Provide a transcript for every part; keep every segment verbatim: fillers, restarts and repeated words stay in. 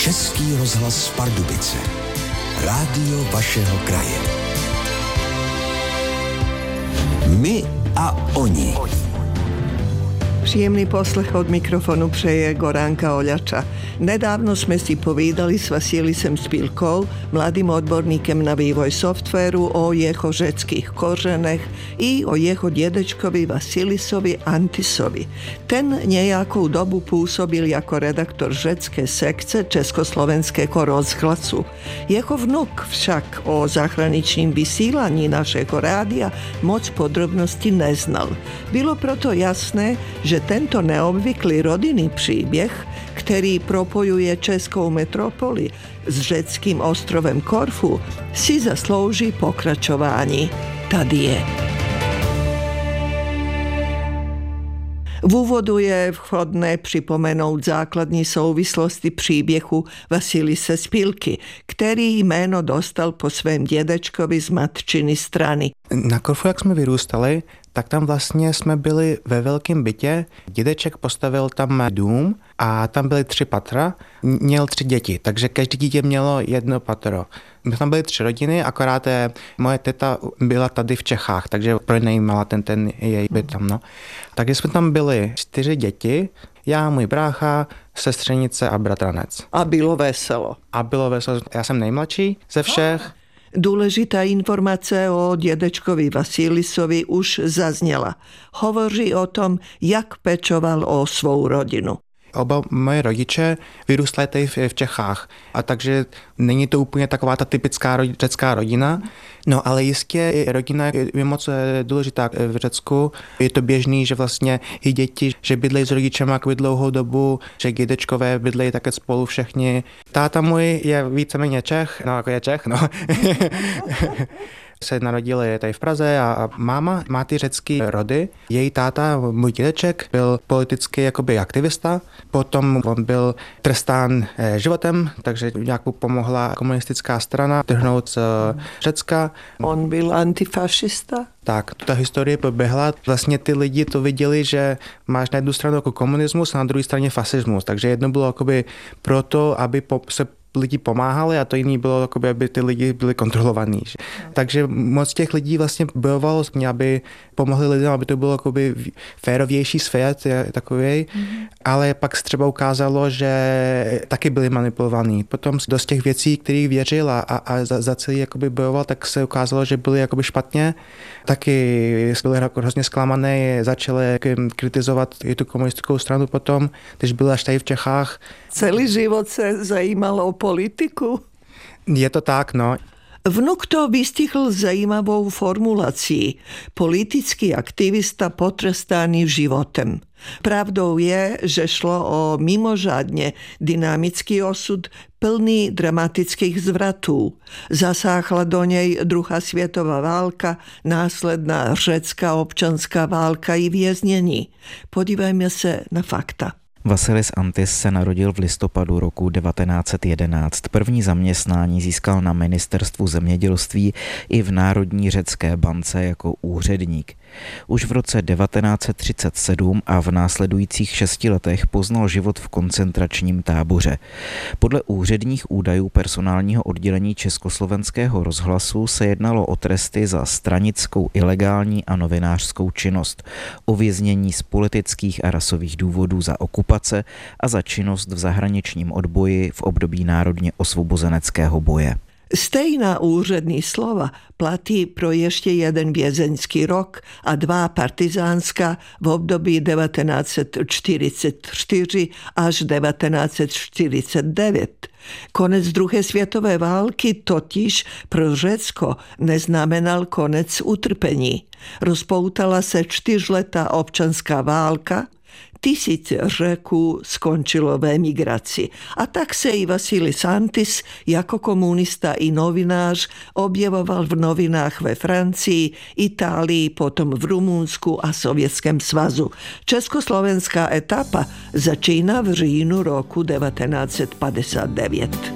Český rozhlas Pardubice. Rádio vašeho kraje. My a oni. Příjemný poslech od mikrofonu přeje Goránka Oľača. Nedávno sme si povídali s Vasilisem Spilkou, mladým odborníkem na vývoj softvéru, o jeho řeckých kořenech i o jeho dědečkovi Vasilisovi Antisovi. Ten nejakou dobu působil jako redaktor řecké sekce Československého rozhlasu. Jeho vnuk však o zahraničním vysílání našeho rádia moc podrobnosti neznal. Bylo proto jasné, že tento neobvyklý rodinný příběh, který propojuje českou metropoli s řeckým ostrovem Korfu, si zaslouží pokračování. Tady je. V úvodu je vhodné připomenout základní souvislosti příběhu Vasilise Spilky, který jméno dostal po svém dědečkovi z matčiny strany. Na Korfu, jak jsme vyrůstali, tak tam vlastně jsme byli ve velkém bytě. Dědeček postavil tam dům a tam byly tři patra. Měl tři děti, takže každé dítě mělo jedno patro. My tam byli tři rodiny, akorát moje teta byla tady v Čechách, takže pronajímala ten, ten její byt tam. No. Takže jsme tam byli čtyři děti, já, můj brácha, sestřenice a bratranec. A bylo veselo. A bylo veselo. Já jsem nejmladší ze všech. Důležitá informace o dědečkovi Vasilisovi už zazněla. Hovoří o tom, jak pečoval o svou rodinu. Oba moje rodiče vyrůstali tady v Čechách, a takže není to úplně taková ta typická řecká rodina. No ale jistě rodina je moc důležitá v Řecku. Je to běžný, že vlastně i děti, že bydlejí s rodičem jako dlouhou dobu, že dědečkové bydlejí také spolu všichni. Táta můj je víceméně Čech, no jako je Čech, no. se narodili tady v Praze a máma má ty řecký rody. Její táta, můj dědeček, byl politický jakoby aktivista, potom on byl trestán životem, takže nějak mu pomohla komunistická strana trhnout z Řecka. On byl antifašista? Tak, ta historie proběhla. Vlastně ty lidi to viděli, že máš na jednu stranu jako komunismus a na druhé straně fasismus, takže jedno bylo jakoby proto, aby se lidi pomáhali a to jiný bylo, jakoby, aby ty lidi byli kontrolovaní. Takže moc těch lidí vlastně bojovalo, aby pomohli lidem, aby to bylo jakoby férovější svět takový, mm. ale pak se třeba ukázalo, že taky byli manipulovaní. Potom dost těch věcí, kterých věřil a, a, a za, za celý jakoby bojoval, tak se ukázalo, že byli jakoby špatně. Taky byli hrozně zklamané, začali kritizovat i tu komunistickou stranu potom, když byli až tady v Čechách. Celý život se zajímalo o politiku? Je to tak, no. Vnuk to vystihl zajímavou formulací. Politický aktivista potrestaný životem. Pravdou je, že šlo o mimořádně dynamický osud plný dramatických zvratů. Zasáhla do něj druhá světová válka, následná řecká občanská válka i věznění. Podívejme se na fakta. Vasilis Antis se narodil v listopadu roku devatenáct set jedenáct. První zaměstnání získal na ministerstvu zemědělství i v Národní řecké bance jako úředník. Už v roce devatenáct set třicet sedm a v následujících šesti letech poznal život v koncentračním táboře. Podle úředních údajů personálního oddělení Československého rozhlasu se jednalo o tresty za stranickou, ilegální a novinářskou činnost, o věznění z politických a rasových důvodů za okupace a za činnost v zahraničním odboji v období národně osvobozeneckého boje. Stejná úřední slova platí pro ještě jeden vězeňský rok a dva partizánská v období devatenáct set čtyřicet čtyři až devatenáct set čtyřicet devět. Konec druhé světové války totiž pro Řecko neznamenal konec utrpení. Rozpoutala se čtyřletá občanská válka, tisíce Řeků skončilo v emigraci. A tak se i Vasilis Antis jako komunista i novinář objevoval v novinách ve Francii, Itálii, potom v Rumunsku a Sovětském svazu. Československá etapa začíná v říjnu roku devatenáct set padesát devět.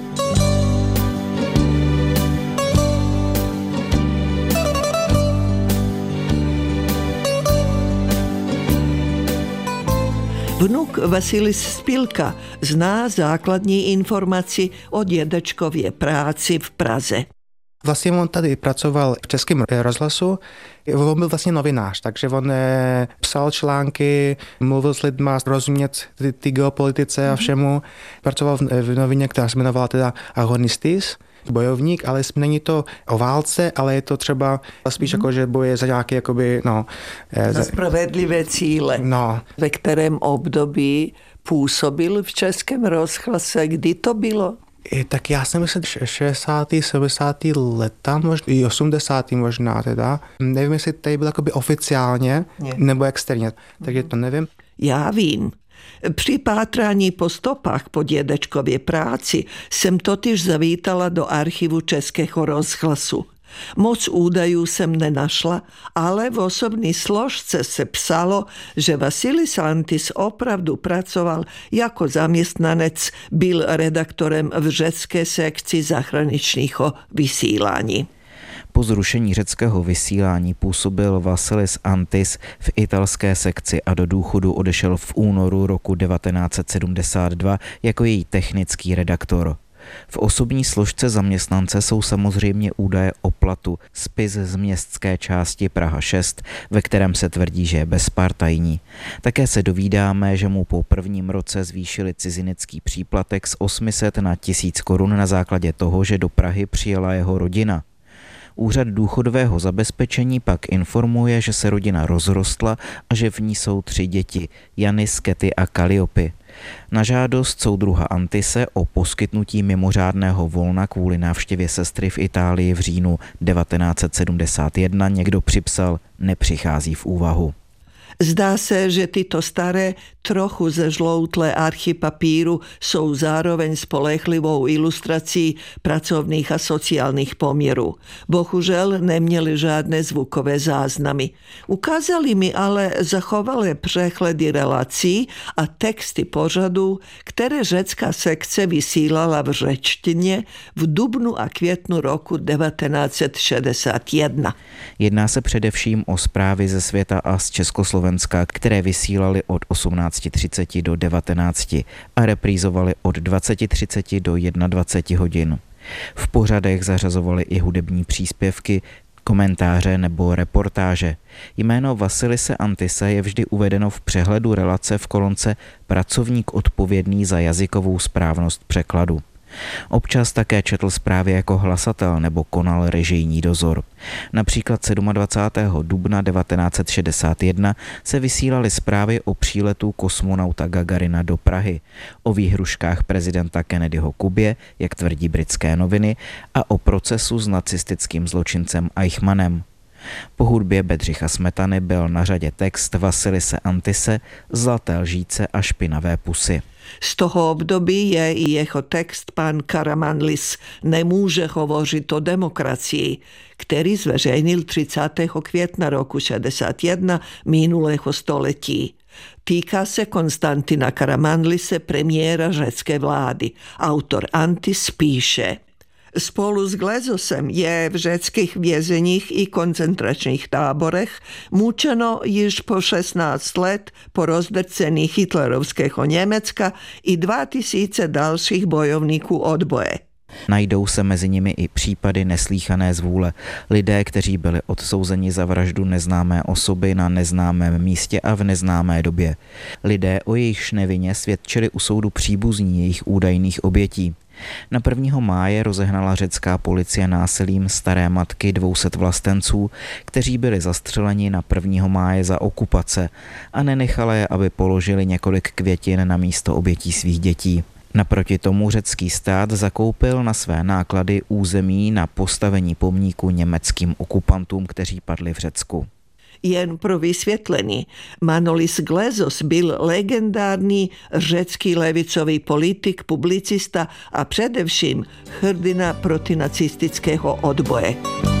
Vnuk Vasilis Spilka zná základní informaci o dědečkově práci v Praze. Vlastně on tady pracoval v Českém rozhlasu, on byl vlastně novinář, takže on psal články, mluvil s lidma, rozumět ty, ty geopolitice a všemu. Pracoval v novině, která se jmenovala teda Agonistis, bojovník, ale není to o válce, ale je to třeba spíš mm. jako, že boje za nějaké jakoby, no... Za spravedlivé cíle. No. Ve kterém období působil v Českém rozhlase, kdy to bylo? I, tak já si myslím, že šedesátá, sedmdesátá leta, možná i osmdesátá možná teda. Nevím, jestli tady byl jakoby oficiálně, ne. nebo externě, takže to nevím. Já vím. Při pátrání po stopách po dědečkově práci jsem totiž zavítala do archivu Českého rozhlasu. Moc údajů jsem nenašla, ale v osobní složce se psalo, že Vasilis Antis opravdu pracoval jako zaměstnanec, byl redaktorem v řecké sekci zahraničního vysílání. Po zrušení řeckého vysílání působil Vasilis Antis v italské sekci a do důchodu odešel v únoru roku devatenáct set sedmdesát dva jako její technický redaktor. V osobní složce zaměstnance jsou samozřejmě údaje o platu, spis z městské části Praha šest, ve kterém se tvrdí, že je bezpartajní. Také se dovídáme, že mu po prvním roce zvýšili cizinecký příplatek z osm set na tisíc korun na základě toho, že do Prahy přijela jeho rodina. Úřad důchodového zabezpečení pak informuje, že se rodina rozrostla a že v ní jsou tři děti, Janis, Kety a Kaliopy. Na žádost soudruha Antise o poskytnutí mimořádného volna kvůli návštěvě sestry v Itálii v říjnu devatenáct set sedmdesát jedna někdo připsal, nepřichází v úvahu. Zdá se, že tyto staré, trochu zežloutlé archy papíru jsou zároveň spolehlivou ilustrací pracovných a sociálních poměrů. Bohužel neměli žádné zvukové záznamy. Ukázali mi ale zachovalé přehledy relací a texty pořadů, které řecká sekce vysílala v řečtině v dubnu a květnu roku devatenáct set šedesát jedna. Jedná se především o zprávy ze světa a z Československa, které vysílali od osmnáct třicet do devatenáct a reprízovali od dvacet třicet do dvacet jedna hodin. V pořadech zařazovali i hudební příspěvky, komentáře nebo reportáže. Jméno Vasilise Antise je vždy uvedeno v přehledu relace v kolonce Pracovník odpovědný za jazykovou správnost překladu. Občas také četl zprávy jako hlasatel nebo konal režijní dozor. Například dvacátého sedmého dubna devatenáct set šedesát jedna se vysílaly zprávy o příletu kosmonauta Gagarina do Prahy, o výhruškách prezidenta Kennedyho Kubě, jak tvrdí britské noviny, a o procesu s nacistickým zločincem Eichmannem. Po hudbě Bedřicha Smetany byl na řadě text Vasilise Antise Zlaté lžíce a špinavé pusy. Z toho období je i jeho text Pan Karamanlis nemůže hovořit o demokracii, který zveřejnil třicátého května roku šedesát jedna minulého století. Týká se Konstantina Karamanlise, premiéra řecké vlády. Autor Antis píše: Spolu s Glezosem je v řeckých vězeních i koncentračních táborech mučeno již po šestnáct let po rozdrcení hitlerovského Německa i dva tisíce dalších bojovníků odboje. Najdou se mezi nimi i případy neslýchané zvůle. Lidé, kteří byli odsouzeni za vraždu neznámé osoby na neznámém místě a v neznámé době. Lidé, o jejichž nevině svědčili u soudu příbuzní jejich údajných obětí. Na prvního máje rozehnala řecká policie násilím staré matky dvou set vlastenců, kteří byli zastřeleni na prvního máje za okupace a nenechala je, aby položili několik květin na místo obětí svých dětí. Naproti tomu řecký stát zakoupil na své náklady území na postavení pomníku německým okupantům, kteří padli v Řecku. Jen pro vysvětlení, Manolis Glezos byl legendární řecký levicový politik, publicista a především hrdina protinacistického odboje.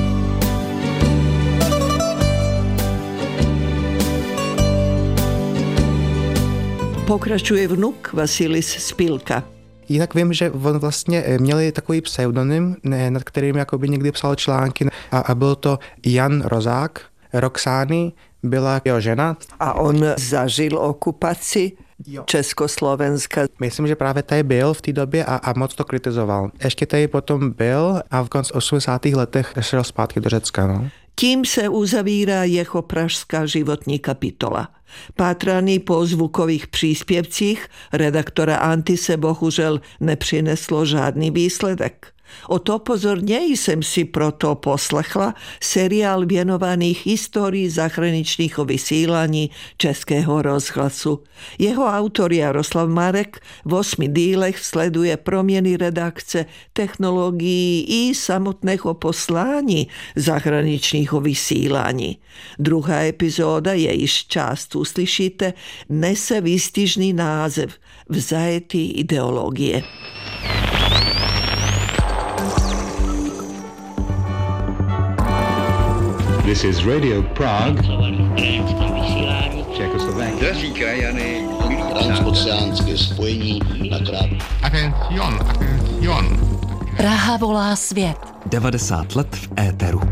Pokračuje vnuk Vasilis Spilka. Jinak vím, že on vlastně měli takový pseudonym, nad kterým jakoby někdy psal články, a, a byl to Jan Rozák. Roxány byla jeho žena. A on zažil okupaci jo. Československa. Myslím, že právě tady byl v té době a, a moc to kritizoval. Ještě tady potom byl a v konci osmdesátých letech šel zpátky do Řecka. No. Tím se uzavírá jeho pražská životní kapitola. Pátraný po zvukových příspěvcích redaktora Antise bohužel nepřineslo žádný výsledek. O to pozorněji jsem si proto poslechla seriál věnovaný historii zahraničního vysílání Českého rozhlasu. Jeho autor Jaroslav Marek v osmi dílech sleduje proměny redakce, technologií i samotného poslání zahraničního vysílání. Druhá epizoda, jejíž část uslyšíte, nese výstižný název Vzajetí ideologie. This is Radio Prague. Czechoslovakia. Drazí krajany, milí transoceánské spojení na krát. Attention, attention. Praha volá svět. devadesát let v éteru.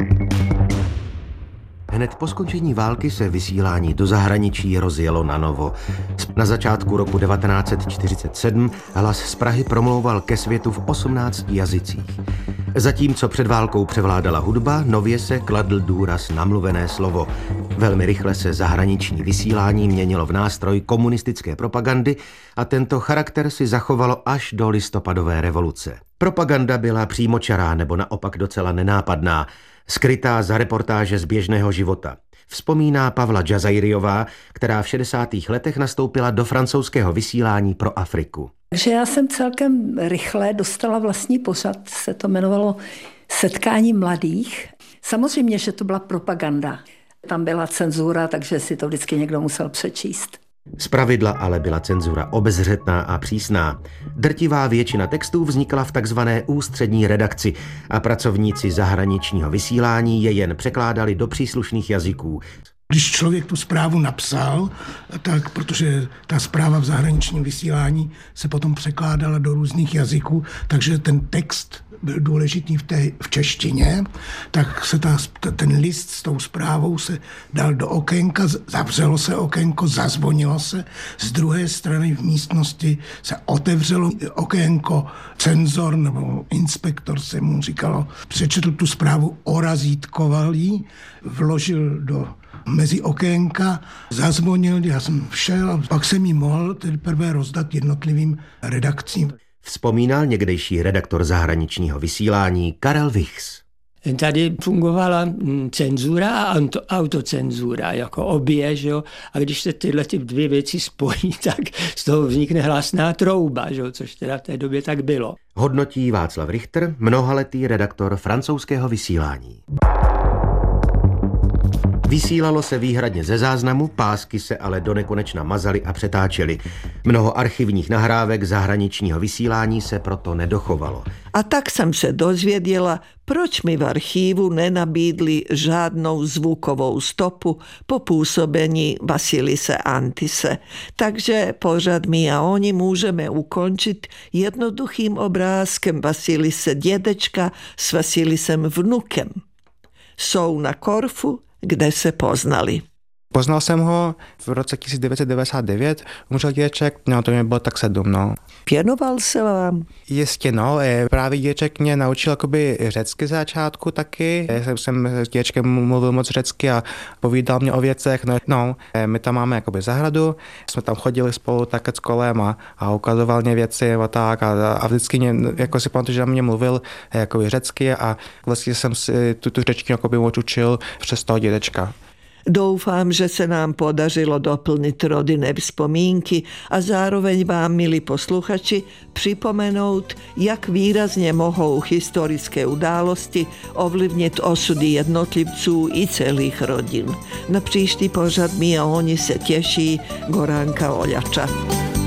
Hned po skončení války se vysílání do zahraničí rozjelo na novo. Na začátku roku devatenáct set čtyřicet sedm hlas z Prahy promlouval ke světu v osmnácti jazycích. Zatímco před válkou převládala hudba, nově se kladl důraz na mluvené slovo. Velmi rychle se zahraniční vysílání měnilo v nástroj komunistické propagandy a tento charakter si zachovalo až do listopadové revoluce. Propaganda byla přímočará nebo naopak docela nenápadná, skrytá za reportáže z běžného života. Vzpomíná Pavla Džazajriová, která v šedesátých letech nastoupila do francouzského vysílání pro Afriku. Takže já jsem celkem rychle dostala vlastní pořad, se to jmenovalo Setkání mladých. Samozřejmě, že to byla propaganda. Tam byla cenzura, takže si to vždycky někdo musel přečíst. Zpravidla ale byla cenzura obezřetná a přísná. Drtivá většina textů vznikla v takzvané ústřední redakci a pracovníci zahraničního vysílání je jen překládali do příslušných jazyků. Když člověk tu zprávu napsal, tak protože ta zpráva v zahraničním vysílání se potom překládala do různých jazyků, takže ten text byl důležitý v, té, v češtině, tak se ta, ten list s tou zprávou se dal do okénka, zavřelo se okénko, zazvonilo se. Z druhé strany v místnosti se otevřelo okénko, cenzor nebo inspektor se mu říkalo, přečetl tu zprávu, orazítkoval ji, vložil do mezi okénka, zazvonil, já jsem všel a pak jsem ji mohl teprve rozdat jednotlivým redakcím. Vzpomínal někdejší redaktor zahraničního vysílání Karel Vichs. Tady fungovala cenzura a autocenzura, jako obě, že jo? A když se tyhle ty dvě věci spojí, tak z toho vznikne hlasná trouba, že jo? Což teda v té době tak bylo. Hodnotí Václav Richter, mnohaletý redaktor francouzského vysílání. Vysílalo se výhradně ze záznamu, pásky se ale donekonečna mazaly a přetáčely. Mnoho archivních nahrávek zahraničního vysílání se proto nedochovalo. A tak jsem se dozvěděla, proč mi v archívu nenabídli žádnou zvukovou stopu po působení Vasilise Antise. Takže pořad My a oni můžeme ukončit jednoduchým obrázkem Vasilise dědečka s Vasilisem vnukem. Jsou na Korfu, kde se poznali. Poznal jsem ho v roce tisíc devět set devadesát devět, umřel dědeček, no to mě bylo tak sedm, no. Věnoval se vám? Jistě, no, právě dědeček mě naučil jakoby řecky z začátku taky. Já jsem s dědečkem mluvil moc řecky a povídal mě o věcech, no, no my tam máme jakoby zahradu, jsme tam chodili spolu tak s kolem a, a ukazoval mě věci a tak a, a vždycky mě, jako si pamatuju, že na mě mluvil jakoby řecky a vlastně jsem si tu, tu řečtinu jakoby učil přes toho dědečka. Doufám, že se nám podařilo doplnit rodinné vzpomínky a zároveň vám, milí posluchači, připomenout, jak výrazně mohou historické události ovlivnit osudy jednotlivců i celých rodin. Na příští pořad My a oni se těší Goránka Oljača.